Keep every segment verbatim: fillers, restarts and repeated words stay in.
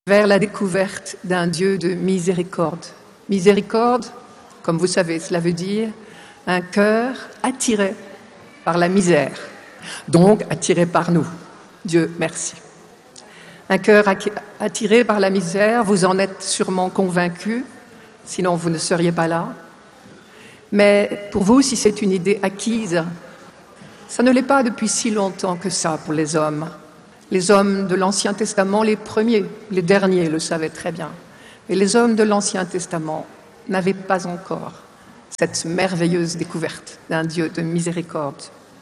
vers la découverte d'un Dieu de miséricorde. Miséricorde, comme vous savez, cela veut dire un cœur attiré par la misère, donc attiré par nous. Dieu merci. Un cœur attiré par la misère, vous en êtes sûrement convaincus, sinon vous ne seriez pas là. Mais pour vous, si c'est une idée acquise, ça ne l'est pas depuis si longtemps que ça pour les hommes. Les hommes de l'Ancien Testament, les premiers, les derniers le savaient très bien. Mais les hommes de l'Ancien Testament n'avaient pas encore cette merveilleuse découverte d'un Dieu de miséricorde.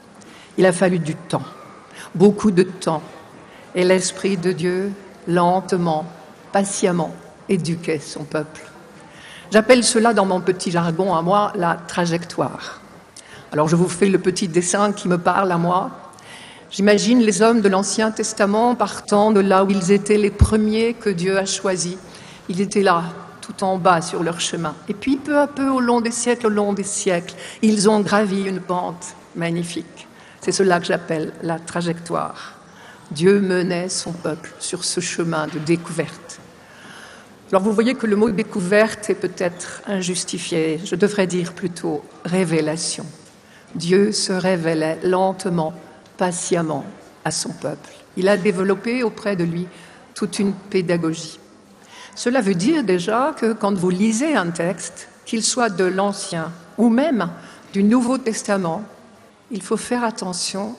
Il a fallu du temps, beaucoup de temps, et l'Esprit de Dieu, lentement, patiemment, éduquait son peuple. J'appelle cela dans mon petit jargon à moi la trajectoire. Alors je vous fais le petit dessin qui me parle à moi. J'imagine les hommes de l'Ancien Testament partant de là où ils étaient les premiers que Dieu a choisis. Ils étaient là, tout en bas sur leur chemin. Et puis peu à peu, au long des siècles, au long des siècles, ils ont gravi une pente magnifique. C'est cela que j'appelle la trajectoire. Dieu menait son peuple sur ce chemin de découverte. Alors vous voyez que le mot découverte est peut-être injustifié. Je devrais dire plutôt révélation. Dieu se révélait lentement, patiemment à son peuple. Il a développé auprès de lui toute une pédagogie. Cela veut dire déjà que quand vous lisez un texte, qu'il soit de l'Ancien ou même du Nouveau Testament, il faut faire attention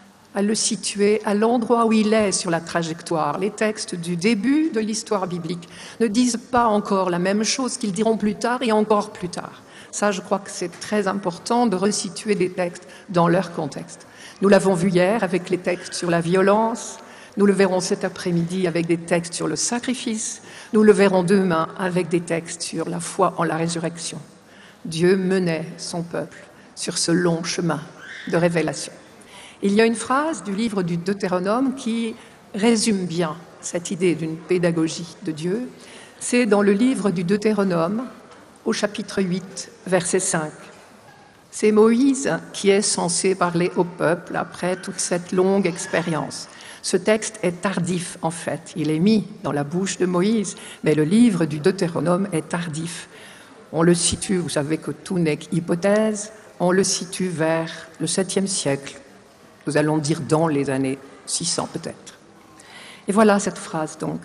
à le situer à l'endroit où il est sur la trajectoire. Les textes du début de l'histoire biblique ne disent pas encore la même chose qu'ils diront plus tard et encore plus tard. Ça, je crois que c'est très important de resituer des textes dans leur contexte. Nous l'avons vu hier avec les textes sur la violence, nous le verrons cet après-midi avec des textes sur le sacrifice, nous le verrons demain avec des textes sur la foi en la résurrection. Dieu menait son peuple sur ce long chemin de révélation. Il y a une phrase du livre du Deutéronome qui résume bien cette idée d'une pédagogie de Dieu. C'est dans le livre du Deutéronome, au chapitre huit, verset cinq. C'est Moïse qui est censé parler au peuple après toute cette longue expérience. Ce texte est tardif en fait, il est mis dans la bouche de Moïse, mais le livre du Deutéronome est tardif. On le situe, vous savez que tout n'est qu'hypothèse, on le situe vers le septième siècle. Nous allons dire dans les années six cents peut-être. Et voilà cette phrase donc.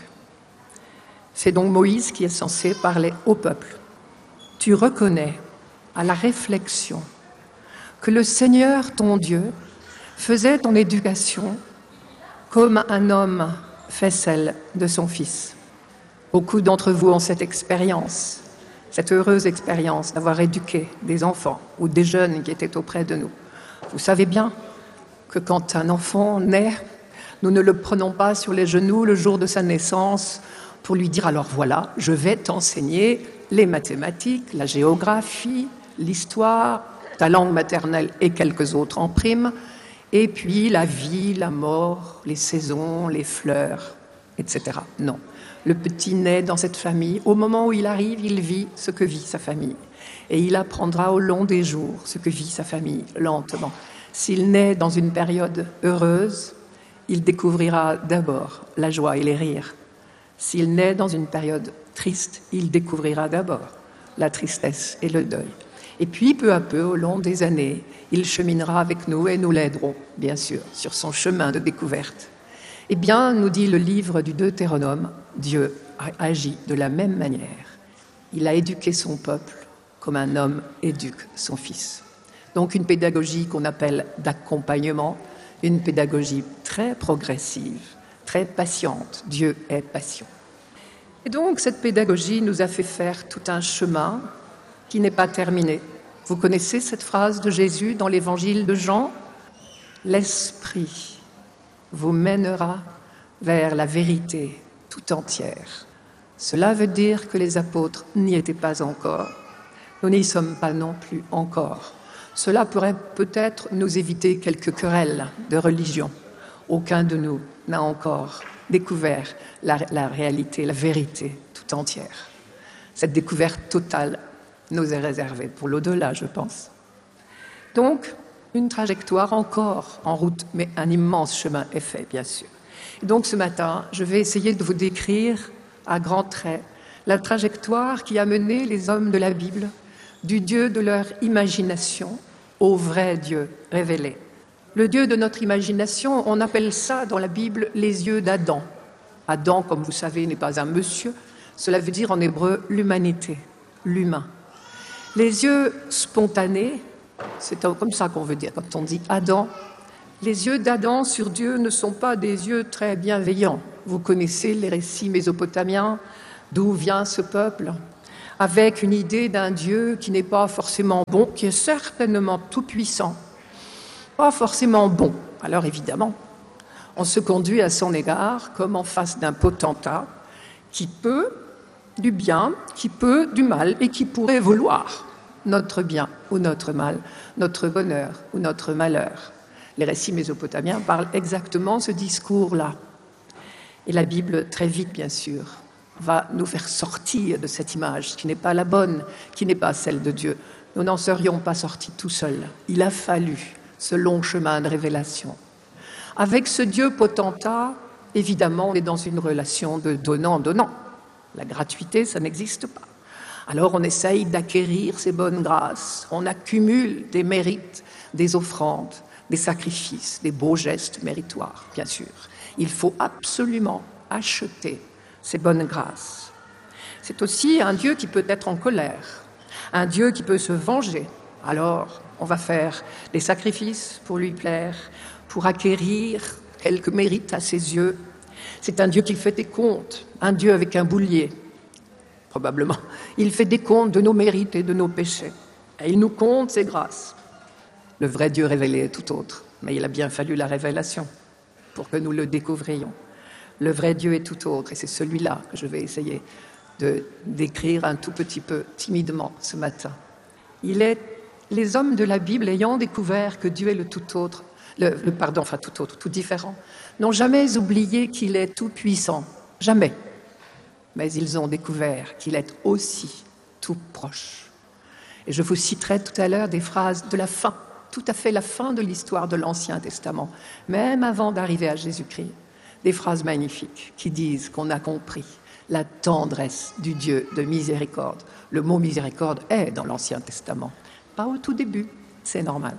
C'est donc Moïse qui est censé parler au peuple. Tu reconnais à la réflexion que le Seigneur, ton Dieu, faisait ton éducation comme un homme fait celle de son fils. Beaucoup d'entre vous ont cette expérience, cette heureuse expérience d'avoir éduqué des enfants ou des jeunes qui étaient auprès de nous. Vous savez bien que quand un enfant naît, nous ne le prenons pas sur les genoux le jour de sa naissance pour lui dire « alors voilà, je vais t'enseigner les mathématiques, la géographie, l'histoire, ta langue maternelle et quelques autres en prime, et puis la vie, la mort, les saisons, les fleurs, et cetera » Non. Le petit naît dans cette famille. Au moment où il arrive, il vit ce que vit sa famille. Et il apprendra au long des jours ce que vit sa famille, lentement. S'il naît dans une période heureuse, il découvrira d'abord la joie et les rires. S'il naît dans une période triste, il découvrira d'abord la tristesse et le deuil. Et puis, peu à peu, au long des années, il cheminera avec nous et nous l'aiderons, bien sûr, sur son chemin de découverte. Eh bien, nous dit le livre du Deutéronome, Dieu a agi de la même manière. Il a éduqué son peuple comme un homme éduque son fils. Donc une pédagogie qu'on appelle d'accompagnement, une pédagogie très progressive, très patiente. Dieu est patient. Et donc cette pédagogie nous a fait faire tout un chemin qui n'est pas terminé. Vous connaissez cette phrase de Jésus dans l'évangile de Jean ? L'Esprit vous mènera vers la vérité tout entière. Cela veut dire que les apôtres n'y étaient pas encore. Nous n'y sommes pas non plus encore. Cela pourrait peut-être nous éviter quelques querelles de religion. Aucun de nous n'a encore découvert la, la réalité, la vérité tout entière. Cette découverte totale nous est réservée pour l'au-delà, je pense. Donc, une trajectoire encore en route, mais un immense chemin est fait, bien sûr. Et donc ce matin, je vais essayer de vous décrire à grands traits, la trajectoire qui a mené les hommes de la Bible du Dieu de leur imagination au vrai Dieu révélé. Le Dieu de notre imagination, on appelle ça dans la Bible les yeux d'Adam. Adam, comme vous savez, n'est pas un monsieur, cela veut dire en hébreu l'humanité, l'humain. Les yeux spontanés, c'est comme ça qu'on veut dire quand on dit Adam. Les yeux d'Adam sur Dieu ne sont pas des yeux très bienveillants. Vous connaissez les récits mésopotamiens, d'où vient ce peuple, avec une idée d'un Dieu qui n'est pas forcément bon, qui est certainement tout-puissant, pas forcément bon. Alors évidemment, on se conduit à son égard comme en face d'un potentat qui peut du bien, qui peut du mal et qui pourrait vouloir notre bien ou notre mal, notre bonheur ou notre malheur. Les récits mésopotamiens parlent exactement ce discours-là. Et la Bible, très vite bien sûr, va nous faire sortir de cette image qui n'est pas la bonne, qui n'est pas celle de Dieu. Nous n'en serions pas sortis tout seuls. Il a fallu ce long chemin de révélation. Avec ce Dieu potentat, évidemment, on est dans une relation de donnant-donnant. La gratuité, ça n'existe pas. Alors on essaye d'acquérir ces bonnes grâces, on accumule des mérites, des offrandes, des sacrifices, des beaux gestes méritoires, bien sûr. Il faut absolument acheter ces bonnes grâces. C'est aussi un Dieu qui peut être en colère, un Dieu qui peut se venger. Alors, on va faire des sacrifices pour lui plaire, pour acquérir quelques mérites à ses yeux. C'est un Dieu qui fait des comptes, un Dieu avec un boulier, probablement. Il fait des comptes de nos mérites et de nos péchés. Et il nous compte ses grâces. Le vrai Dieu révélé est tout autre, mais il a bien fallu la révélation pour que nous le découvrions. Le vrai Dieu est tout autre, et c'est celui-là que je vais essayer de décrire un tout petit peu timidement ce matin. Il est les hommes de la Bible ayant découvert que Dieu est le tout autre, le, le pardon, enfin tout autre, tout différent, n'ont jamais oublié qu'il est tout puissant, jamais. Mais ils ont découvert qu'il est aussi tout proche. Et je vous citerai tout à l'heure des phrases de la fin, tout à fait la fin de l'histoire de l'Ancien Testament, même avant d'arriver à Jésus-Christ. Des phrases magnifiques qui disent qu'on a compris la tendresse du Dieu de miséricorde. Le mot miséricorde est dans l'Ancien Testament, pas au tout début, c'est normal.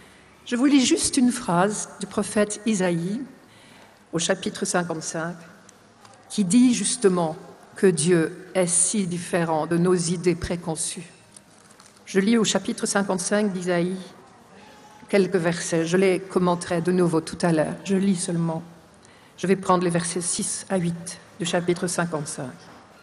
Je vous lis juste une phrase du prophète Isaïe au chapitre cinquante-cinq qui dit justement que Dieu est si différent de nos idées préconçues. Je lis au chapitre cinquante-cinq d'Isaïe quelques versets, je les commenterai de nouveau tout à l'heure, je lis seulement. Je vais prendre les versets six à huit du chapitre cinquante-cinq.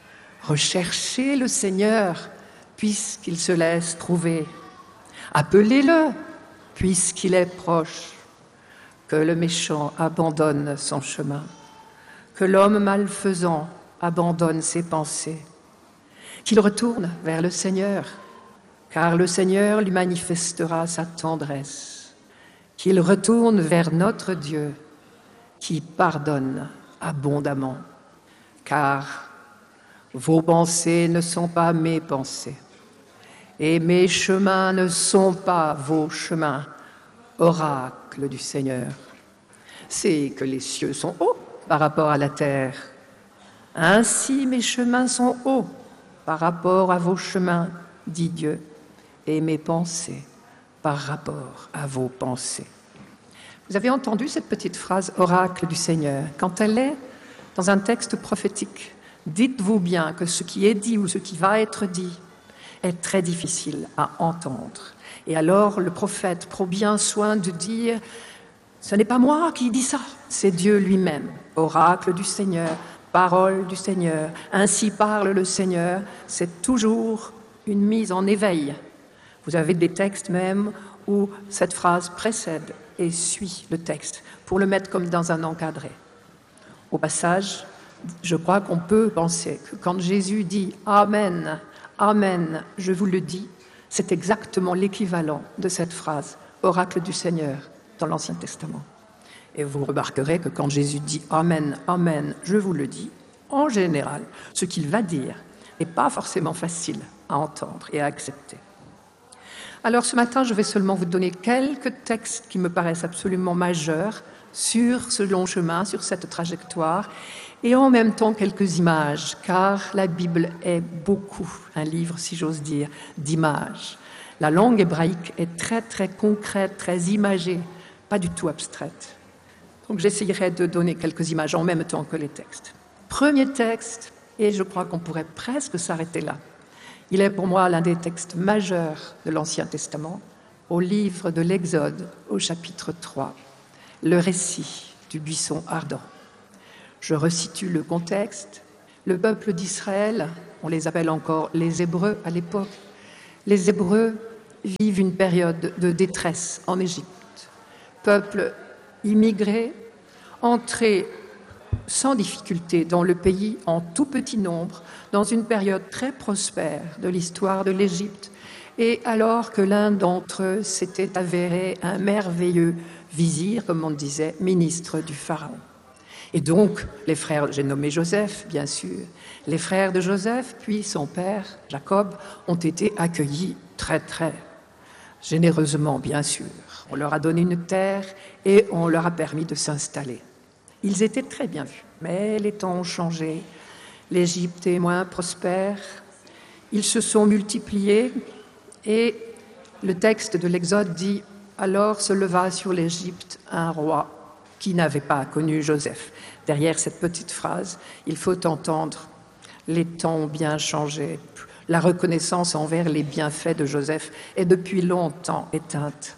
Recherchez le Seigneur, puisqu'il se laisse trouver. Appelez-le, puisqu'il est proche. Que le méchant abandonne son chemin, que l'homme malfaisant abandonne ses pensées, qu'il retourne vers le Seigneur, car le Seigneur lui manifestera sa tendresse, qu'il retourne vers notre Dieu, qui pardonne abondamment, car vos pensées ne sont pas mes pensées, et mes chemins ne sont pas vos chemins, oracle du Seigneur. C'est que les cieux sont hauts par rapport à la terre. Ainsi mes chemins sont hauts par rapport à vos chemins, dit Dieu, et mes pensées par rapport à vos pensées. Vous avez entendu cette petite phrase « oracle du Seigneur » quand elle est dans un texte prophétique. Dites-vous bien que ce qui est dit ou ce qui va être dit est très difficile à entendre. Et alors le prophète prend bien soin de dire « ce n'est pas moi qui dis ça, c'est Dieu lui-même, oracle du Seigneur, parole du Seigneur, ainsi parle le Seigneur ». C'est toujours une mise en éveil. Vous avez des textes même où cette phrase précède et suit le texte, pour le mettre comme dans un encadré. Au passage, je crois qu'on peut penser que quand Jésus dit « Amen, Amen, je vous le dis », c'est exactement l'équivalent de cette phrase « Oracle du Seigneur » dans l'Ancien Testament. Et vous remarquerez que quand Jésus dit « Amen, Amen, je vous le dis », en général, ce qu'il va dire n'est pas forcément facile à entendre et à accepter. Alors ce matin, je vais seulement vous donner quelques textes qui me paraissent absolument majeurs sur ce long chemin, sur cette trajectoire, et en même temps quelques images, car la Bible est beaucoup un livre, si j'ose dire, d'images. La langue hébraïque est très très concrète, très imagée, pas du tout abstraite. Donc j'essayerai de donner quelques images en même temps que les textes. Premier texte, et je crois qu'on pourrait presque s'arrêter là. Il est pour moi l'un des textes majeurs de l'Ancien Testament, au livre de l'Exode, au chapitre trois, le récit du buisson ardent. Je resitue le contexte. Le peuple d'Israël, on les appelle encore les Hébreux à l'époque, les Hébreux vivent une période de détresse en Égypte. Peuple immigré, entré sans difficulté dans le pays en tout petit nombre, dans une période très prospère de l'histoire de l'Égypte, et alors que l'un d'entre eux s'était avéré un merveilleux vizir, comme on disait, ministre du Pharaon. Et donc, les frères, j'ai nommé Joseph, bien sûr, les frères de Joseph, puis son père, Jacob, ont été accueillis très, très généreusement, bien sûr. On leur a donné une terre et on leur a permis de s'installer. Ils étaient très bien vus, mais les temps ont changé. L'Égypte est moins prospère. Ils se sont multipliés et le texte de l'Exode dit « Alors se leva sur l'Égypte un roi qui n'avait pas connu Joseph ». Derrière cette petite phrase, il faut entendre « Les temps ont bien changé ». La reconnaissance envers les bienfaits de Joseph est depuis longtemps éteinte.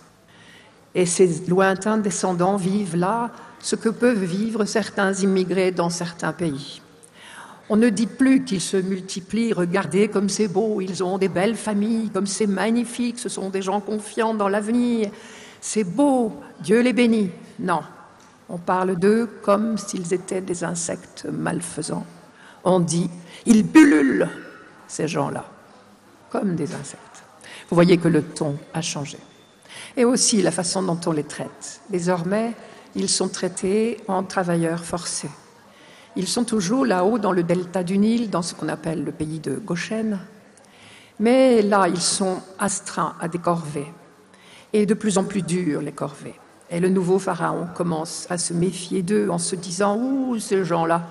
Et ses lointains descendants vivent là ce que peuvent vivre certains immigrés dans certains pays. On ne dit plus qu'ils se multiplient, regardez comme c'est beau, ils ont des belles familles, comme c'est magnifique, ce sont des gens confiants dans l'avenir, c'est beau, Dieu les bénit. Non, on parle d'eux comme s'ils étaient des insectes malfaisants. On dit, ils pullulent, ces gens-là, comme des insectes. Vous voyez que le ton a changé. Et aussi la façon dont on les traite. Désormais, ils sont traités en travailleurs forcés. Ils sont toujours là-haut dans le delta du Nil, dans ce qu'on appelle le pays de Goshen. Mais là, ils sont astreints à des corvées. Et de plus en plus dures, les corvées. Et le nouveau pharaon commence à se méfier d'eux en se disant « Ouh, ces gens-là,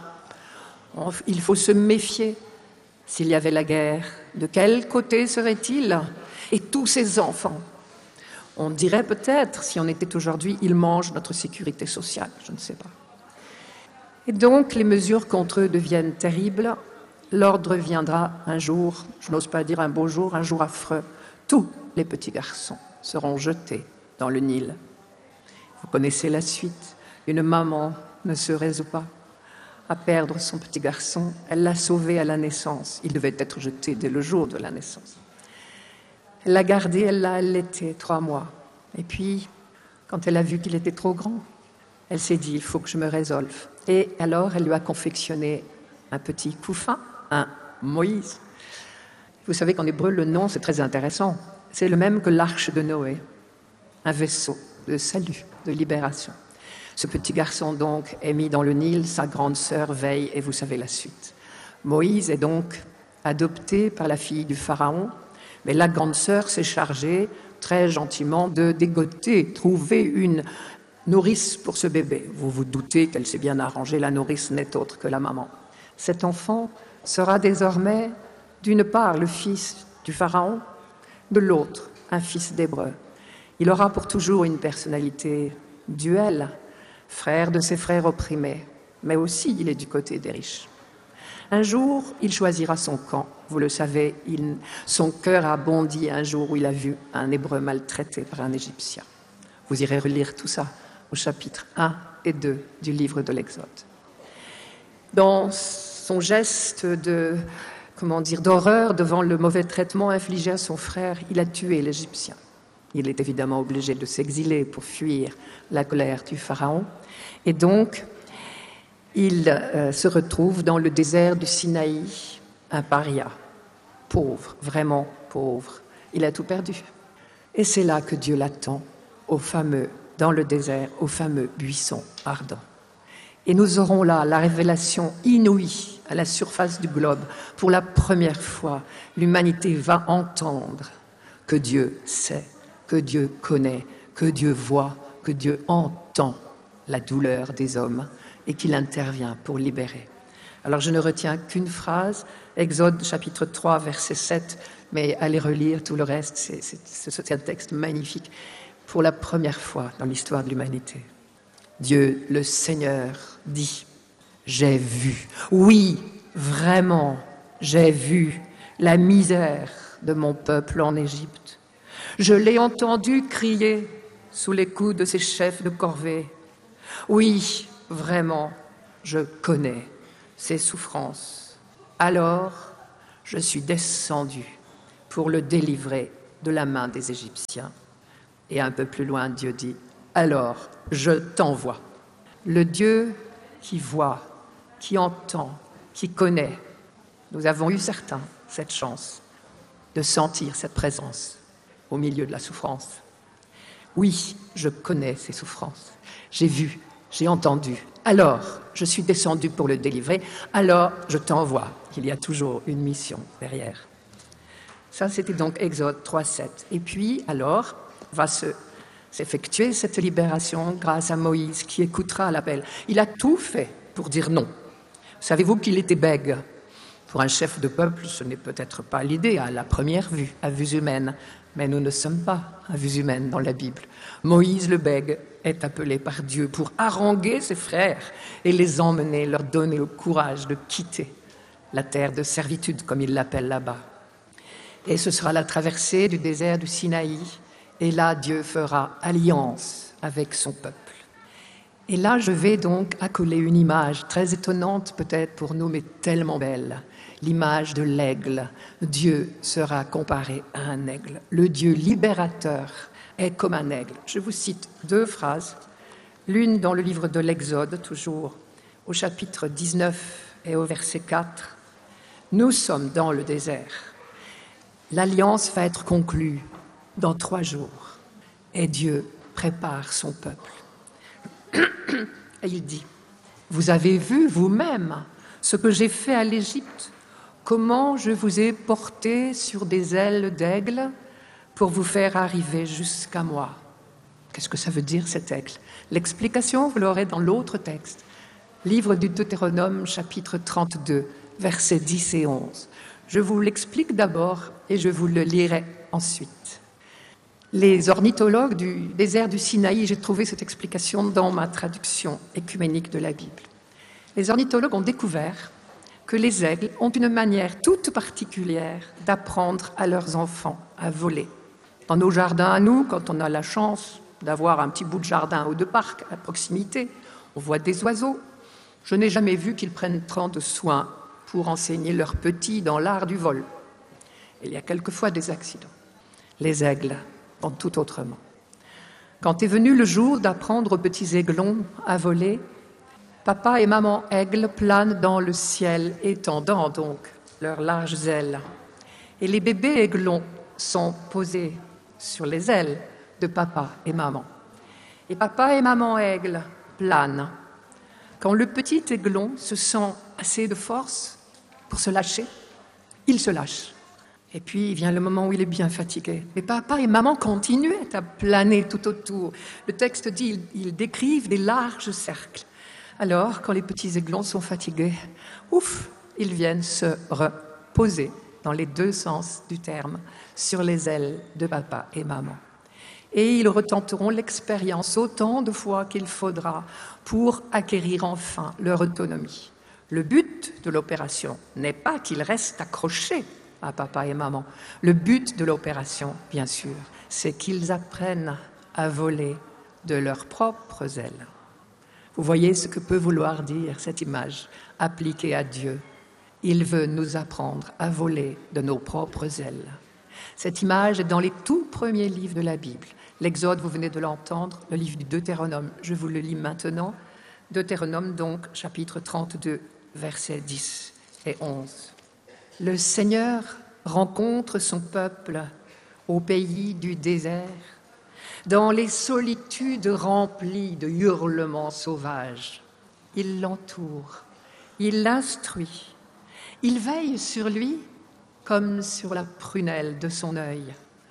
il faut se méfier. S'il y avait la guerre, de quel côté seraient-ils? Et tous ces enfants. On dirait peut-être, si on était aujourd'hui, ils mangent notre sécurité sociale, je ne sais pas. » Et donc, les mesures contre eux deviennent terribles. L'ordre viendra un jour, je n'ose pas dire un beau jour, un jour affreux. Tous les petits garçons seront jetés dans le Nil. Vous connaissez la suite. Une maman ne se résout pas à perdre son petit garçon. Elle l'a sauvé à la naissance. Il devait être jeté dès le jour de la naissance. Elle l'a gardé, elle l'a allaité trois mois. Et puis, quand elle a vu qu'il était trop grand, elle s'est dit, il faut que je me résolve. Et alors, elle lui a confectionné un petit couffin, un Moïse. Vous savez qu'en hébreu, le nom, c'est très intéressant. C'est le même que l'arche de Noé, un vaisseau de salut, de libération. Ce petit garçon, donc, est mis dans le Nil, sa grande sœur veille, et vous savez la suite. Moïse est donc adopté par la fille du Pharaon, mais la grande sœur s'est chargée, très gentiment, de dégoter, trouver une nourrice pour ce bébé. Vous vous doutez qu'elle s'est bien arrangée, la nourrice n'est autre que la maman. Cet enfant sera désormais, d'une part, le fils du Pharaon, de l'autre, un fils d'Hébreu. Il aura pour toujours une personnalité duelle, frère de ses frères opprimés, mais aussi il est du côté des riches. Un jour, il choisira son camp. Vous le savez, il, son cœur a bondi un jour où il a vu un Hébreu maltraité par un Égyptien. Vous irez relire tout ça au chapitre un et deux du livre de l'Exode. Dans son geste de, comment dire, d'horreur devant le mauvais traitement infligé à son frère, il a tué l'Égyptien. Il est évidemment obligé de s'exiler pour fuir la colère du Pharaon. Et donc, il euh, se retrouve dans le désert du Sinaï, un paria, pauvre, vraiment pauvre. Il a tout perdu. Et c'est là que Dieu l'attend, au fameux, dans le désert, au fameux buisson ardent. Et nous aurons là la révélation inouïe à la surface du globe. Pour la première fois, l'humanité va entendre que Dieu sait, que Dieu connaît, que Dieu voit, que Dieu entend la douleur des hommes et qu'il intervient pour libérer. Alors je ne retiens qu'une phrase, Exode chapitre trois, verset sept, mais allez relire tout le reste, c'est, c'est, c'est un texte magnifique. Pour la première fois dans l'histoire de l'humanité, Dieu, le Seigneur, dit « J'ai vu, oui, vraiment, j'ai vu la misère de mon peuple en Égypte. Je l'ai entendu crier sous les coups de ses chefs de corvée. Oui, vraiment, je connais ses souffrances. Alors, je suis descendu pour le délivrer de la main des Égyptiens. » Et un peu plus loin, Dieu dit « Alors, je t'envoie. » Le Dieu qui voit, qui entend, qui connaît. Nous avons eu certains cette chance de sentir cette présence au milieu de la souffrance. Oui, je connais ces souffrances. J'ai vu, j'ai entendu. Alors, je suis descendu pour le délivrer. Alors, je t'envoie. Il y a toujours une mission derrière. Ça, c'était donc Exode trois, sept. Et puis, alors, va se, s'effectuer cette libération grâce à Moïse qui écoutera l'appel. Il a tout fait pour dire non. Savez-vous qu'il était bègue? Pour un chef de peuple, ce n'est peut-être pas l'idée à la première vue, à vue humaine, mais nous ne sommes pas à vue humaine dans la Bible. Moïse le bègue est appelé par Dieu pour haranguer ses frères et les emmener, leur donner le courage de quitter la terre de servitude, comme il l'appelle là-bas. Et ce sera la traversée du désert du Sinaï, et là Dieu fera alliance avec son peuple. Et là, je vais donc accoler une image très étonnante peut-être pour nous, mais tellement belle. L'image de l'aigle. Dieu sera comparé à un aigle. Le Dieu libérateur est comme un aigle. Je vous cite deux phrases. L'une dans le livre de l'Exode, toujours au chapitre dix-neuf et au verset quatre. Nous sommes dans le désert. L'alliance va être conclue dans trois jours. Et Dieu prépare son peuple. Et il dit, vous avez vu vous-même ce que j'ai fait à l'Égypte, comment je vous ai porté sur des ailes d'aigle pour vous faire arriver jusqu'à moi. Qu'est-ce que ça veut dire cet aigle? L'explication, vous l'aurez dans l'autre texte, livre du Deutéronome, chapitre trente-deux, versets dix et onze. Je vous l'explique d'abord et je vous le lirai ensuite. Les ornithologues du désert du Sinaï, j'ai trouvé cette explication dans ma traduction écuménique de la Bible. Les ornithologues ont découvert que les aigles ont une manière toute particulière d'apprendre à leurs enfants à voler. Dans nos jardins à nous, quand on a la chance d'avoir un petit bout de jardin ou de parc à proximité, on voit des oiseaux. Je n'ai jamais vu qu'ils prennent tant de soin pour enseigner leurs petits dans l'art du vol. Il y a quelquefois des accidents. Les aigles font tout autrement. Quand est venu le jour d'apprendre aux petits aiglons à voler, papa et maman aigle planent dans le ciel, étendant donc leurs larges ailes. Et les bébés aiglons sont posés sur les ailes de papa et maman. Et papa et maman aigle planent. Quand le petit aiglon se sent assez de force pour se lâcher, il se lâche. Et puis vient le moment où il est bien fatigué. Mais papa et maman continuaient à planer tout autour. Le texte dit, ils, ils décrivent des larges cercles. Alors, quand les petits aiglons sont fatigués, ouf, ils viennent se reposer, dans les deux sens du terme, sur les ailes de papa et maman. Et ils retenteront l'expérience autant de fois qu'il faudra pour acquérir enfin leur autonomie. Le but de l'opération n'est pas qu'ils restent accrochés à papa et maman. Le but de l'opération, bien sûr, c'est qu'ils apprennent à voler de leurs propres ailes. Vous voyez ce que peut vouloir dire cette image appliquée à Dieu. Il veut nous apprendre à voler de nos propres ailes. Cette image est dans les tout premiers livres de la Bible. L'Exode, vous venez de l'entendre, le livre du Deutéronome, je vous le lis maintenant. Deutéronome, donc, chapitre trente-deux, versets dix et onze. Le Seigneur rencontre son peuple au pays du désert, dans les solitudes remplies de hurlements sauvages. Il l'entoure, il l'instruit, il veille sur lui comme sur la prunelle de son œil.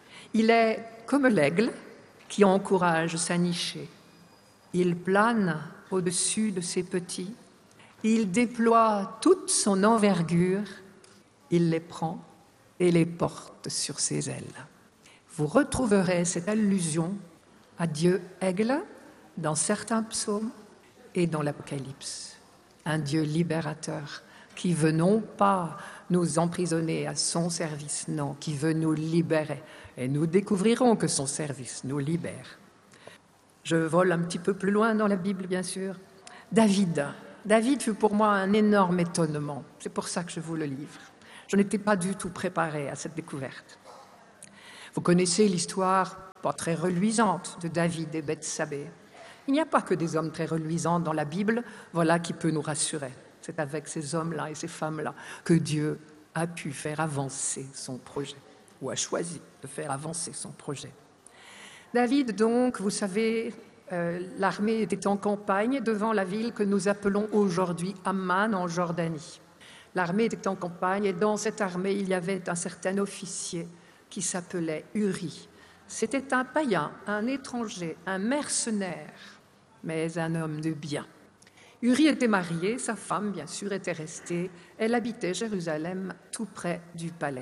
Il est comme l'aigle qui encourage sa nichée. Il plane au-dessus de ses petits Il déploie toute son envergure, il les prend et les porte sur ses ailes. Vous retrouverez cette allusion à Dieu aigle dans certains psaumes et dans l'Apocalypse. Un Dieu libérateur qui veut non pas nous emprisonner à son service, non, qui veut nous libérer. Et nous découvrirons que son service nous libère. Je vole un petit peu plus loin dans la Bible, bien sûr. David. David fut pour moi un énorme étonnement. C'est pour ça que je vous le livre. Je n'étais pas du tout préparée à cette découverte. Vous connaissez l'histoire, pas très reluisante, de David et Bethsabée. Il n'y a pas que des hommes très reluisants dans la Bible, voilà qui peut nous rassurer. C'est avec ces hommes-là et ces femmes-là que Dieu a pu faire avancer son projet, ou a choisi de faire avancer son projet. David, donc, vous savez, euh, l'armée était en campagne devant la ville que nous appelons aujourd'hui Amman, en Jordanie. L'armée était en campagne et dans cette armée, il y avait un certain officier qui s'appelait Uri. C'était un païen, un étranger, un mercenaire, mais un homme de bien. Uri était marié, sa femme, bien sûr, était restée. Elle habitait Jérusalem, tout près du palais.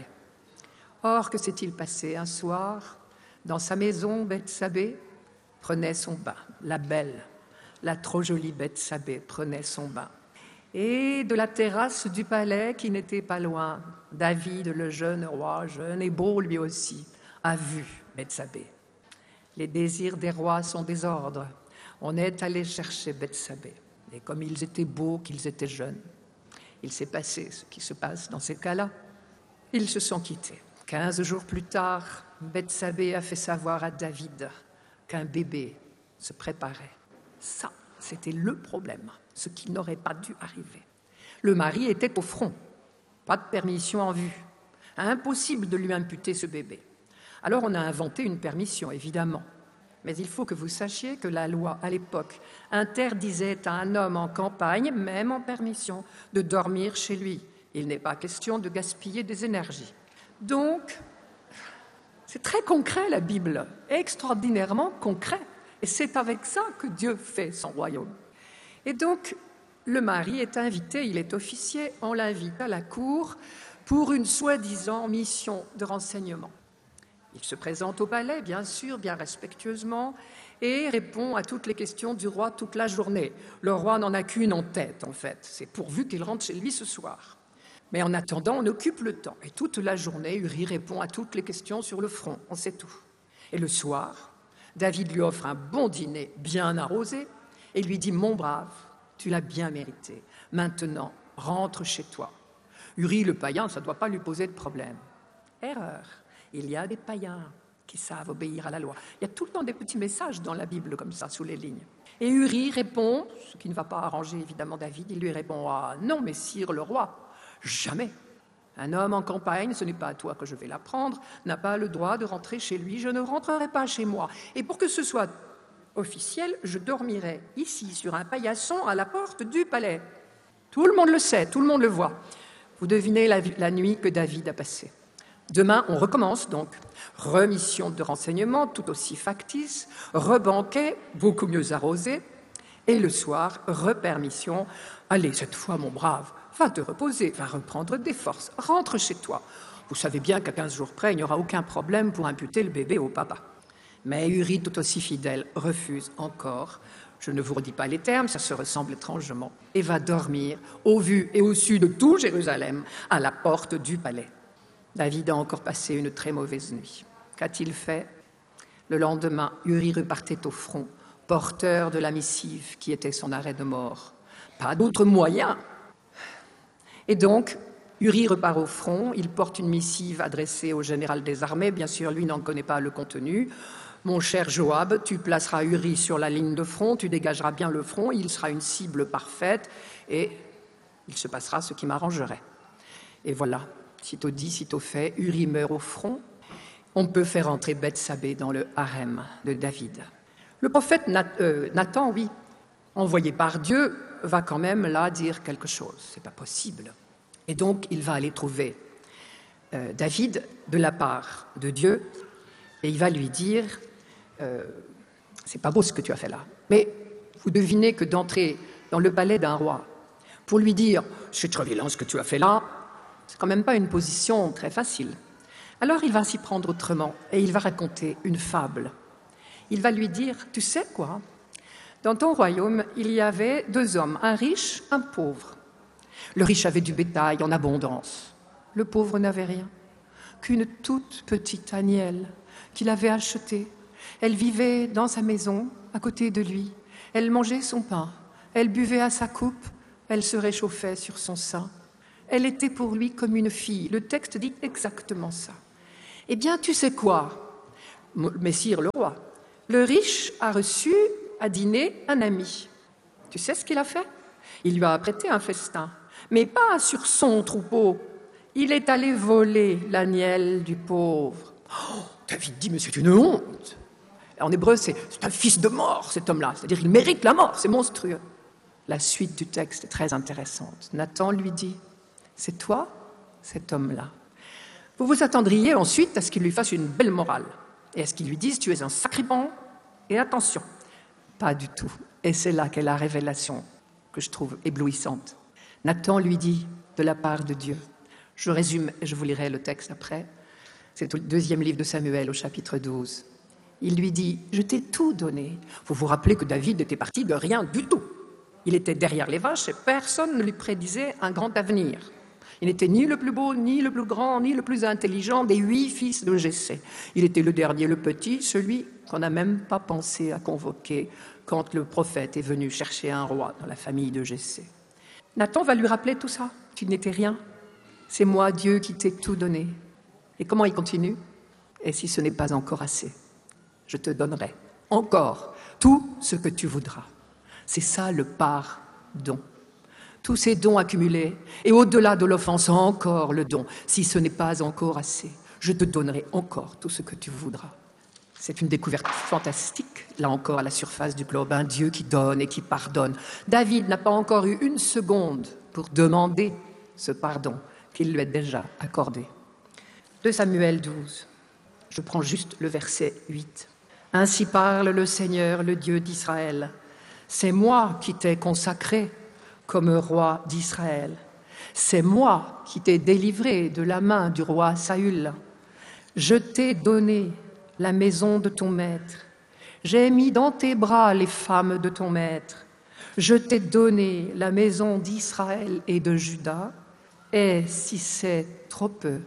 Or, que s'est-il passé un soir? Dans sa maison, Bethsabée prenait son bain. La belle, la trop jolie Bethsabée prenait son bain. Et de la terrasse du palais, qui n'était pas loin, David, le jeune roi, jeune et beau lui aussi, a vu Bethsabée. Les désirs des rois sont des ordres. On est allé chercher Bethsabée. Et comme ils étaient beaux, qu'ils étaient jeunes, il s'est passé ce qui se passe dans ces cas-là. Ils se sont quittés. Quinze jours plus tard, Bethsabée a fait savoir à David qu'un bébé se préparait. Ça, c'était le problème, ce qui n'aurait pas dû arriver. Le mari était au front, pas de permission en vue. Impossible de lui imputer ce bébé. Alors on a inventé une permission, évidemment. Mais il faut que vous sachiez que la loi, à l'époque, interdisait à un homme en campagne, même en permission, de dormir chez lui. Il n'est pas question de gaspiller des énergies. Donc, c'est très concret, la Bible, extraordinairement concret. Et c'est avec ça que Dieu fait son royaume. Et donc, le mari est invité, il est officier, on l'invite à la cour pour une soi-disant mission de renseignement. Il se présente au palais, bien sûr, bien respectueusement, et répond à toutes les questions du roi toute la journée. Le roi n'en a qu'une en tête, en fait. C'est pourvu qu'il rentre chez lui ce soir. Mais en attendant, on occupe le temps. Et toute la journée, Uri répond à toutes les questions sur le front. On sait tout. Et le soir, David lui offre un bon dîner bien arrosé et lui dit « Mon brave, tu l'as bien mérité. Maintenant, rentre chez toi. » Uri, le païen, ça ne doit pas lui poser de problème. Erreur. Il y a des païens qui savent obéir à la loi. Il y a tout le temps des petits messages dans la Bible, comme ça, sous les lignes. Et Uri répond, ce qui ne va pas arranger évidemment David, il lui répond « Ah non, mais sire le roi, jamais. Un homme en campagne, ce n'est pas à toi que je vais l'apprendre, n'a pas le droit de rentrer chez lui, je ne rentrerai pas chez moi. Et pour que ce soit officiel, je dormirai ici, sur un paillasson à la porte du palais. » Tout le monde le sait, tout le monde le voit. Vous devinez la, la nuit que David a passée. Demain, on recommence donc. Remission de renseignement, tout aussi factice, rebanquet, beaucoup mieux arrosé, et le soir, repermission. Allez, cette fois, mon brave, va te reposer, va reprendre des forces, rentre chez toi. Vous savez bien qu'à quinze jours près, il n'y aura aucun problème pour imputer le bébé au papa. Mais Uri, tout aussi fidèle, refuse encore. Je ne vous redis pas les termes, ça se ressemble étrangement, et va dormir au vu et au su de tout Jérusalem, à la porte du palais. David a encore passé une très mauvaise nuit. Qu'a-t-il fait? Le lendemain, Uri repartait au front, porteur de la missive qui était son arrêt de mort. Pas d'autre moyen. Et donc, Uri repart au front, il porte une missive adressée au général des armées, bien sûr, lui n'en connaît pas le contenu. « Mon cher Joab, tu placeras Uri sur la ligne de front, tu dégageras bien le front, il sera une cible parfaite, et il se passera ce qui m'arrangerait. » Et voilà. Sitôt dit, sitôt fait, Uri meurt au front. On peut faire entrer Bethsabée dans le harem de David. Le prophète Nathan, oui, envoyé par Dieu, va quand même là dire quelque chose. C'est pas possible. Et donc, il va aller trouver euh, David de la part de Dieu et il va lui dire euh, « C'est pas beau ce que tu as fait là. Mais vous devinez que d'entrer dans le palais d'un roi pour lui dire « c'est très vilain ce que tu as fait là », c'est quand même pas une position très facile. Alors il va s'y prendre autrement et il va raconter une fable. Il va lui dire « tu sais quoi ? Dans ton royaume, il y avait deux hommes, un riche, un pauvre. Le riche avait du bétail en abondance. Le pauvre n'avait rien, qu'une toute petite agnelle qu'il avait achetée. Elle vivait dans sa maison, à côté de lui. Elle mangeait son pain, elle buvait à sa coupe, elle se réchauffait sur son sein. Elle était pour lui comme une fille. Le texte dit exactement ça. Eh bien, tu sais quoi, messire le roi, le riche a reçu à dîner un ami. Tu sais ce qu'il a fait? Il lui a prêté un festin, mais pas sur son troupeau. Il est allé voler l'agnelle du pauvre. Oh, David dit, mais c'est une honte. En hébreu, c'est un fils de mort, cet homme-là. C'est-à-dire qu'il mérite la mort, c'est monstrueux. La suite du texte est très intéressante. Nathan lui dit, c'est toi, cet homme-là. Vous vous attendriez ensuite à ce qu'il lui fasse une belle morale et à ce qu'il lui dise, tu es un sacripant, et attention. Pas du tout. Et c'est là qu'est la révélation que je trouve éblouissante. Nathan lui dit, de la part de Dieu, je résume et je vous lirai le texte après, c'est le deuxième livre de Samuel au chapitre douze. Il lui dit, je t'ai tout donné. Vous vous rappelez que David était parti de rien du tout. Il était derrière les vaches et personne ne lui prédisait un grand avenir. Il n'était ni le plus beau, ni le plus grand, ni le plus intelligent des huit fils de Jessé. Il était le dernier, le petit, celui qu'on n'a même pas pensé à convoquer quand le prophète est venu chercher un roi dans la famille de Jessé. Nathan va lui rappeler tout ça. Tu n'étais rien. C'est moi, Dieu, qui t'ai tout donné. Et comment il continue? Et si ce n'est pas encore assez, je te donnerai encore tout ce que tu voudras. C'est ça le pardon. Tous ces dons accumulés, et au-delà de l'offense, encore le don. Si ce n'est pas encore assez, je te donnerai encore tout ce que tu voudras. C'est une découverte fantastique, là encore à la surface du globe, un Dieu qui donne et qui pardonne. David n'a pas encore eu une seconde pour demander ce pardon qu'il lui est déjà accordé. deux Samuel douze, je prends juste le verset huit. « Ainsi parle le Seigneur, le Dieu d'Israël. C'est moi qui t'ai consacré comme roi d'Israël. C'est moi qui t'ai délivré de la main du roi Saül. Je t'ai donné la maison de ton maître. J'ai mis dans tes bras les femmes de ton maître. Je t'ai donné la maison d'Israël et de Juda. Et si c'est trop peu,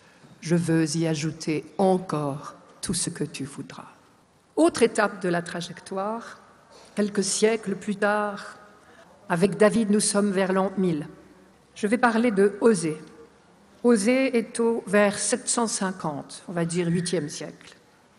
je veux y ajouter encore tout ce que tu voudras. » Autre étape de la trajectoire, quelques siècles plus tard, avec David, nous sommes vers l'an mille. Je vais parler de Osée. Osée est au vers sept cent cinquante, on va dire huitième siècle.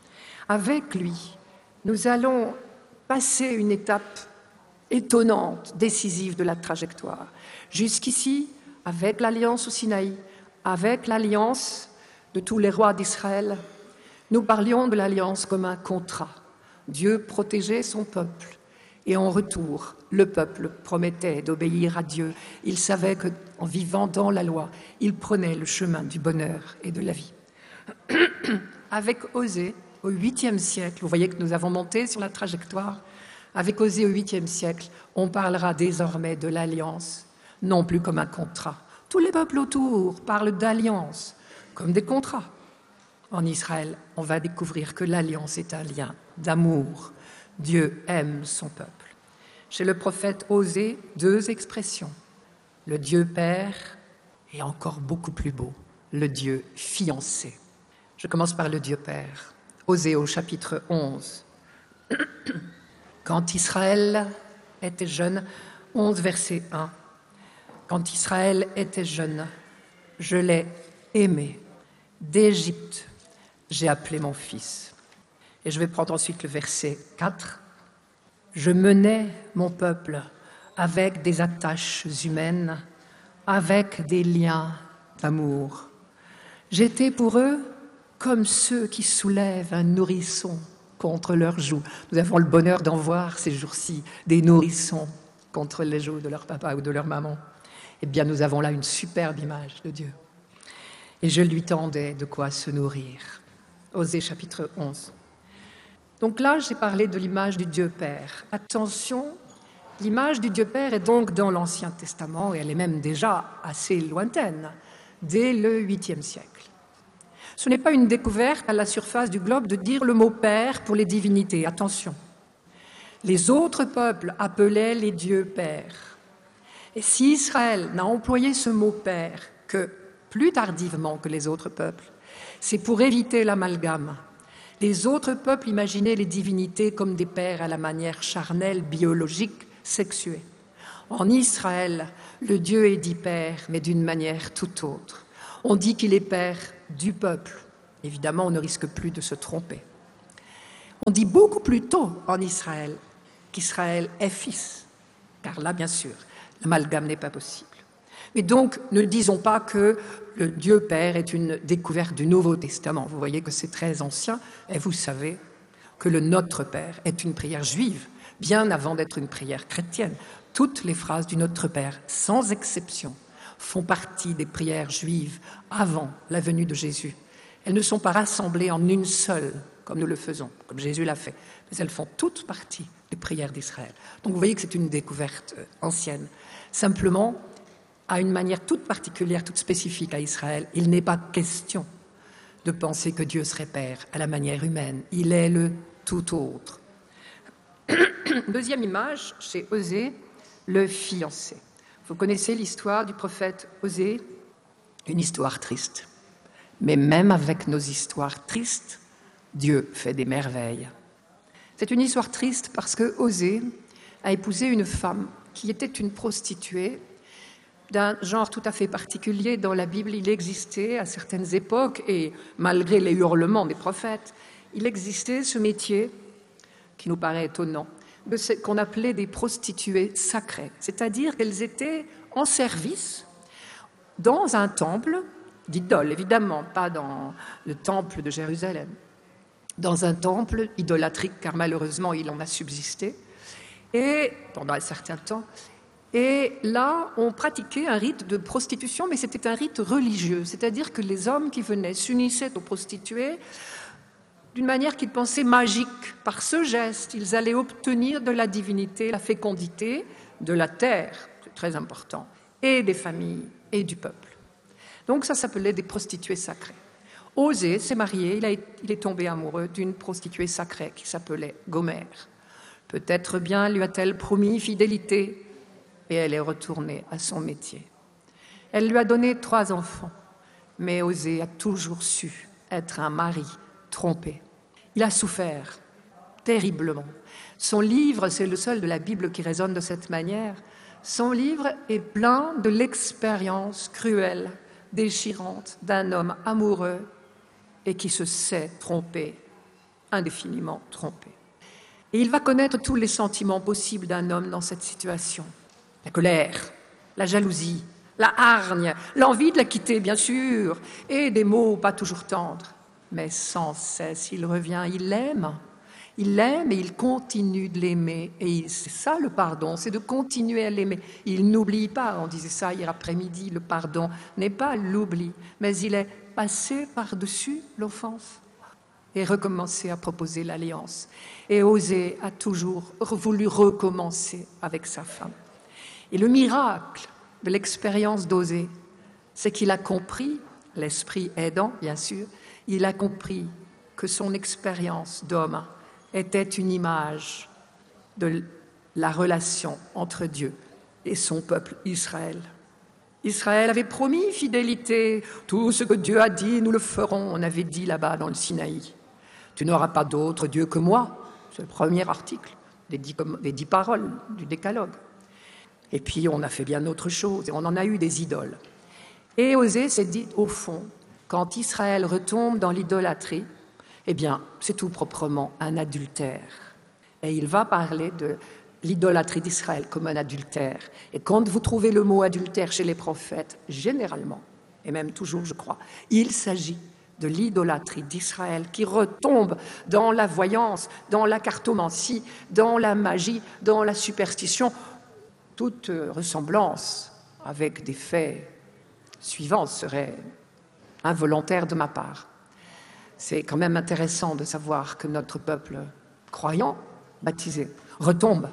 Avec lui, nous allons passer une étape étonnante, décisive de la trajectoire. Jusqu'ici, avec l'alliance au Sinaï, avec l'alliance de tous les rois d'Israël, nous parlions de l'alliance comme un contrat. Dieu protégeait son peuple. Et en retour, le peuple promettait d'obéir à Dieu. Il savait qu'en vivant dans la loi, il prenait le chemin du bonheur et de la vie. Avec Osée, au huitième siècle, vous voyez que nous avons monté sur la trajectoire, avec Osée au huitième siècle, on parlera désormais de l'alliance, non plus comme un contrat. Tous les peuples autour parlent d'alliance, comme des contrats. En Israël, on va découvrir que l'alliance est un lien d'amour. Dieu aime son peuple. Chez le prophète Osée, deux expressions. Le Dieu Père et encore beaucoup plus beau, le Dieu fiancé. Je commence par le Dieu Père. Osée au chapitre onze. Quand Israël était jeune, onze verset un. Quand Israël était jeune, je l'ai aimé. D'Égypte, j'ai appelé mon fils. Et je vais prendre ensuite le verset quatre. Je menais mon peuple avec des attaches humaines, avec des liens d'amour. J'étais pour eux comme ceux qui soulèvent un nourrisson contre leurs joues. Nous avons le bonheur d'en voir ces jours-ci des nourrissons contre les joues de leur papa ou de leur maman. Eh bien, nous avons là une superbe image de Dieu. Et je lui tendais de quoi se nourrir. Osée chapitre onze. Donc là, j'ai parlé de l'image du Dieu Père. Attention, L'image du Dieu Père est donc dans l'Ancien Testament, et elle est même déjà assez lointaine, dès le huitième siècle. Ce n'est pas une découverte à la surface du globe de dire le mot Père pour les divinités, attention. Les autres peuples appelaient les dieux pères. Et si Israël n'a employé ce mot Père que plus tardivement que les autres peuples, c'est pour éviter l'amalgame. Les autres peuples imaginaient les divinités comme des pères à la manière charnelle, biologique, sexuée. En Israël, le Dieu est dit Père, mais d'une manière tout autre. On dit qu'il est Père du peuple. Évidemment, on ne risque plus de se tromper. On dit beaucoup plus tôt en Israël qu'Israël est fils, car là, bien sûr, l'amalgame n'est pas possible. Mais donc, ne disons pas que le Dieu Père est une découverte du Nouveau Testament. Vous voyez que c'est très ancien, et vous savez que le Notre Père est une prière juive, bien avant d'être une prière chrétienne. Toutes les phrases du Notre Père, sans exception, font partie des prières juives avant la venue de Jésus. Elles ne sont pas rassemblées en une seule, comme nous le faisons, comme Jésus l'a fait, mais elles font toutes partie des prières d'Israël. Donc vous voyez que c'est une découverte ancienne. Simplement, à une manière toute particulière, toute spécifique à Israël, il n'est pas question de penser que Dieu serait Père à la manière humaine. Il est le tout autre. Deuxième image, chez Osée, le fiancé. Vous connaissez l'histoire du prophète Osée, une histoire triste. Mais même avec nos histoires tristes, Dieu fait des merveilles. C'est une histoire triste parce que Osée a épousé une femme qui était une prostituée d'un genre tout à fait particulier. Dans la Bible, il existait à certaines époques, et malgré les hurlements des prophètes, il existait ce métier qui nous paraît étonnant, de ce qu'on appelait des prostituées sacrées, c'est-à-dire qu'elles étaient en service dans un temple d'idole, évidemment, pas dans le temple de Jérusalem, dans un temple idolâtrique, car malheureusement il en a subsisté, et pendant un certain temps. Et là, on pratiquait un rite de prostitution, mais c'était un rite religieux, c'est-à-dire que les hommes qui venaient s'unissaient aux prostituées d'une manière qu'ils pensaient magique. Par ce geste, ils allaient obtenir de la divinité la fécondité de la terre, c'est très important, et des familles et du peuple. Donc ça s'appelait des prostituées sacrées. Osée s'est marié, il, a, il est tombé amoureux d'une prostituée sacrée qui s'appelait Gomère. Peut-être bien lui a-t-elle promis fidélité, et elle est retournée à son métier. Elle lui a donné trois enfants, mais Osée a toujours su être un mari trompé. Il a souffert terriblement. Son livre, c'est le seul de la Bible qui résonne de cette manière, son livre est plein de l'expérience cruelle, déchirante d'un homme amoureux et qui se sait trompé, indéfiniment trompé. Et il va connaître tous les sentiments possibles d'un homme dans cette situation. La colère, la jalousie, la hargne, l'envie de la quitter, bien sûr, et des mots pas toujours tendres. Mais sans cesse, il revient, il l'aime. Il l'aime et il continue de l'aimer. Et c'est ça le pardon, c'est de continuer à l'aimer. Il n'oublie pas, on disait ça hier après-midi, le pardon n'est pas l'oubli, mais il est passé par-dessus l'offense et recommencer à proposer l'alliance. Et Osée a toujours voulu recommencer avec sa femme. Et le miracle de l'expérience d'Osée, c'est qu'il a compris, l'esprit aidant bien sûr, il a compris que son expérience d'homme était une image de la relation entre Dieu et son peuple Israël. Israël avait promis fidélité, tout ce que Dieu a dit, nous le ferons, on avait dit là-bas dans le Sinaï. Tu n'auras pas d'autre Dieu que moi, c'est le premier article des dix, des dix paroles du décalogue. Et puis on a fait bien autre chose, et on en a eu des idoles. Et Osée s'est dit, au fond, quand Israël retombe dans l'idolâtrie, eh bien, c'est tout proprement un adultère. Et il va parler de l'idolâtrie d'Israël comme un adultère. Et quand vous trouvez le mot adultère chez les prophètes, généralement, et même toujours, je crois, il s'agit de l'idolâtrie d'Israël qui retombe dans la voyance, dans la cartomancie, dans la magie, dans la superstition. Toute ressemblance avec des faits suivants serait involontaire de ma part. C'est quand même intéressant de savoir que notre peuple croyant, baptisé, retombe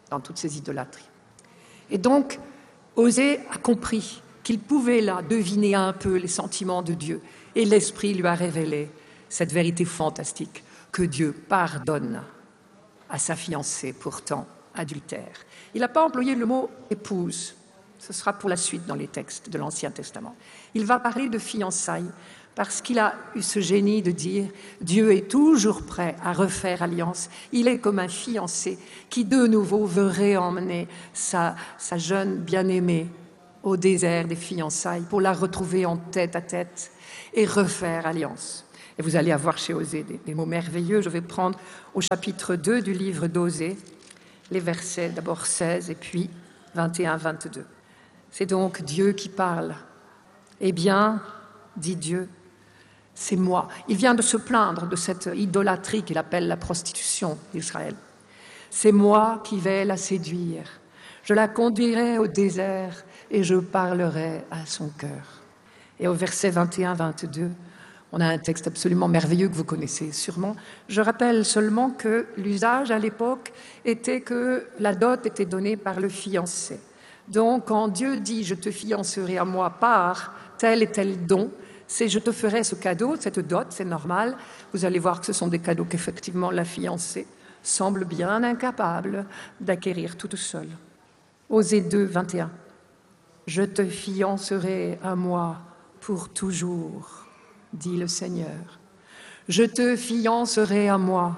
dans toutes ces idolâtries. Et donc, Osée a compris qu'il pouvait là deviner un peu les sentiments de Dieu. Et l'Esprit lui a révélé cette vérité fantastique, que Dieu pardonne à sa fiancée, pourtant adultère. Il n'a pas employé le mot épouse. Ce sera pour la suite dans les textes de l'Ancien Testament. Il va parler de fiançailles parce qu'il a eu ce génie de dire « Dieu est toujours prêt à refaire alliance. Il est comme un fiancé qui de nouveau veut réemmener sa, sa jeune bien-aimée au désert des fiançailles pour la retrouver en tête à tête et refaire alliance. » Et vous allez avoir chez Osée des, des mots merveilleux. Je vais prendre au chapitre deux du livre d'Osée, les versets d'abord seize et puis vingt et un vingt-deux. C'est donc Dieu qui parle. « Eh bien, dit Dieu, c'est moi. » Il vient de se plaindre de cette idolâtrie qu'il appelle la prostitution d'Israël. « C'est moi qui vais la séduire. Je la conduirai au désert et je parlerai à son cœur. » Et au verset vingt et un vingt-deux, on a un texte absolument merveilleux que vous connaissez sûrement. Je rappelle seulement que l'usage à l'époque était que la dot était donnée par le fiancé. Donc, quand Dieu dit « je te fiancerai à moi par tel et tel don », c'est « je te ferai ce cadeau », cette dot, c'est normal. Vous allez voir que ce sont des cadeaux qu'effectivement la fiancée semble bien incapable d'acquérir toute seule. Osée deux, vingt et un. « Je te fiancerai à moi pour toujours, dit le Seigneur. Je te fiancerai à moi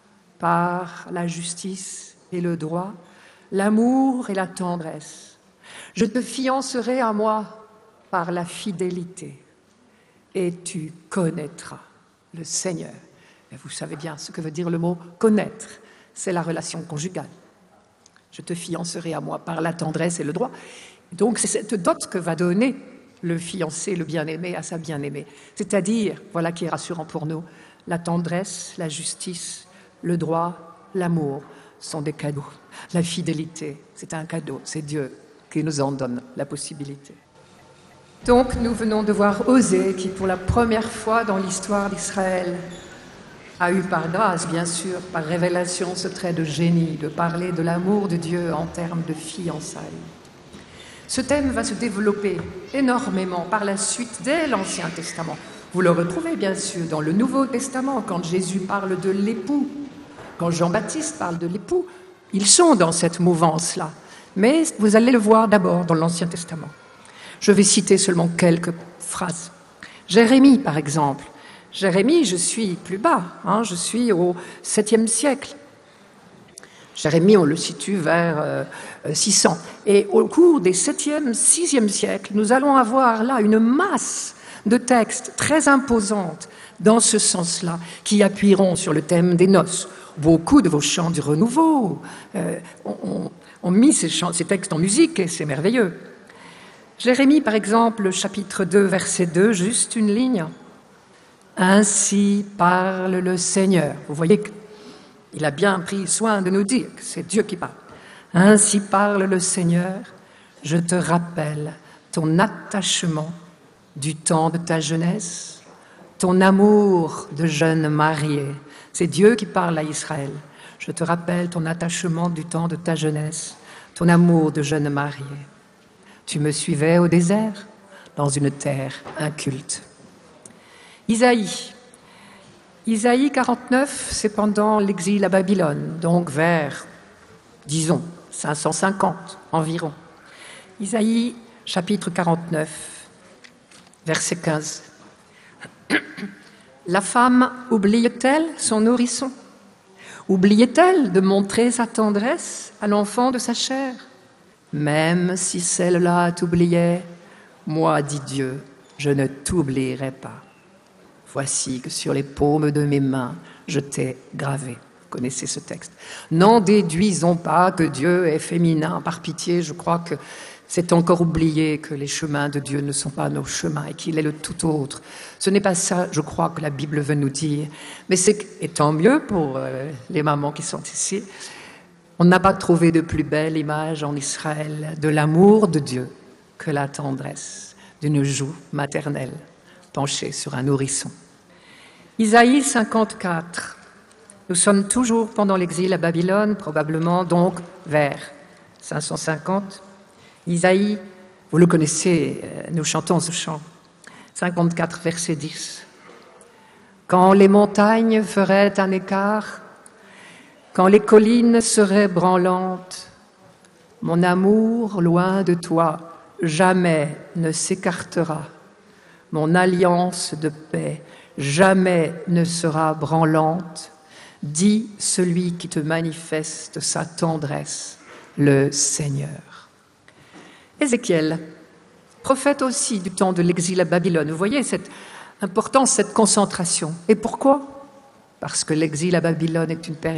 par la justice et le droit, l'amour et la tendresse. Je te fiancerai à moi par la fidélité, et tu connaîtras le Seigneur. » Et vous savez bien ce que veut dire le mot « connaître », c'est la relation conjugale. Je te fiancerai à moi par la tendresse et le droit. Donc c'est cette dot que va donner le fiancé, le bien-aimé, à sa bien-aimée. C'est-à-dire, voilà qui est rassurant pour nous, la tendresse, la justice, le droit, l'amour sont des cadeaux. La fidélité, c'est un cadeau, c'est Dieu qui nous en donne la possibilité. Donc nous venons de voir Osée qui, pour la première fois dans l'histoire d'Israël, a eu par grâce, bien sûr, par révélation, ce trait de génie, de parler de l'amour de Dieu en termes de fiançailles. Ce thème va se développer énormément par la suite dès l'Ancien Testament. Vous le retrouvez bien sûr dans le Nouveau Testament, quand Jésus parle de l'époux, quand Jean-Baptiste parle de l'époux. Ils sont dans cette mouvance-là. Mais vous allez le voir d'abord dans l'Ancien Testament. Je vais citer seulement quelques phrases. Jérémie, par exemple. Jérémie, je suis plus bas, hein, je suis au septième siècle. Jérémie, on le situe vers euh, six cents. Et au cours des septième, sixième siècles, nous allons avoir là une masse de textes très imposantes dans ce sens-là, qui appuieront sur le thème des noces. Beaucoup de vos chants du renouveau euh, ont, ont mis ces, chants, ces textes en musique et c'est merveilleux. Jérémie, par exemple, chapitre deux, verset deux, juste une ligne. « Ainsi parle le Seigneur ». Vous voyez qu'il a bien pris soin de nous dire que c'est Dieu qui parle. « Ainsi parle le Seigneur, je te rappelle ton attachement du temps de ta jeunesse, ton amour de jeune marié. » C'est Dieu qui parle à Israël. « Je te rappelle ton attachement du temps de ta jeunesse, ton amour de jeune marié. Tu me suivais au désert, dans une terre inculte. » Isaïe. Isaïe quarante-neuf, c'est pendant l'exil à Babylone, donc vers, disons, cinq cent cinquante environ. Isaïe, chapitre quarante-neuf, verset quinze. La femme oublie-t-elle son nourrisson? Oublie-t-elle de montrer sa tendresse à l'enfant de sa chair? Même si celle-là t'oubliait, moi, dit Dieu, je ne t'oublierai pas. Voici que sur les paumes de mes mains, je t'ai gravé. Vous connaissez ce texte. N'en déduisons pas que Dieu est féminin. Par pitié, je crois que c'est encore oublié que les chemins de Dieu ne sont pas nos chemins et qu'il est le tout autre. Ce n'est pas ça, je crois, que la Bible veut nous dire. Mais c'est, et tant mieux pour euh, les mamans qui sont ici, on n'a pas trouvé de plus belle image en Israël de l'amour de Dieu que la tendresse d'une joue maternelle penchée sur un nourrisson. Isaïe cinquante-quatre, Nous sommes toujours pendant l'exil à Babylone, probablement donc vers cinq cent cinquante. Isaïe, vous le connaissez, nous chantons ce chant. cinquante-quatre, verset dix. Quand les montagnes feraient un écart, quand les collines seraient branlantes, mon amour loin de toi jamais ne s'écartera. Mon alliance de paix jamais ne sera branlante, dit celui qui te manifeste sa tendresse, le Seigneur. Ézéchiel, prophète aussi du temps de l'exil à Babylone. Vous voyez cette importance, cette concentration. Et pourquoi? Parce que l'exil à Babylone est une période